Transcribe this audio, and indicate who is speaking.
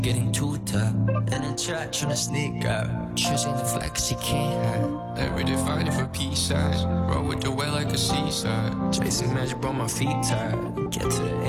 Speaker 1: getting too tough. In the chat tryna sneak out, choosing the flex she can't have.
Speaker 2: Every day fighting for peace signs, roll with the way like a seaside.
Speaker 1: Chasing magic, bro, my feet tired. Get to the